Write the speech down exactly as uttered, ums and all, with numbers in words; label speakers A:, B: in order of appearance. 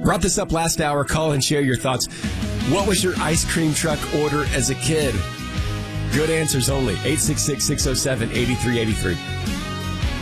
A: Brought this up last hour. Call and share your thoughts. What was your ice cream truck order as a kid? Good answers only. eight six six, six oh seven, eight three eight three.